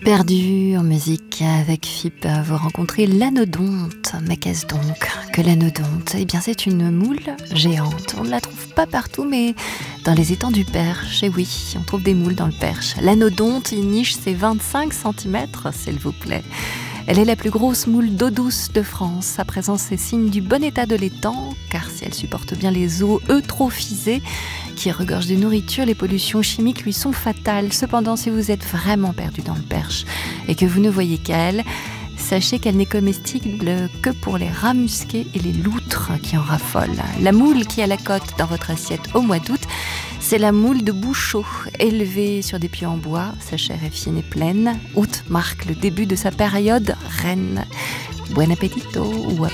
Perdu en musique avec FIP, vous rencontrez l'anodonte. Mais qu'est-ce donc que l'anodonte ? Eh bien, c'est une moule géante. On ne la trouve pas partout, mais dans les étangs du Perche. Et oui, on trouve des moules dans le Perche. L'anodonte, il niche ses 25 cm, s'il vous plaît. Elle est la plus grosse moule d'eau douce de France. Sa présence est signe du bon état de l'étang, car si elle supporte bien les eaux eutrophisées qui regorgent de nourriture, les pollutions chimiques lui sont fatales. Cependant, si vous êtes vraiment perdu dans le Perche et que vous ne voyez qu'elle, sachez qu'elle n'est comestible que pour les rats musqués et les loutres qui en raffolent. La moule qui a la cote dans votre assiette au mois d'août, c'est la moule de Bouchot, élevée sur des pieux en bois. Sa chair est fine et pleine. Août marque le début de sa période reine. Buen appetito ou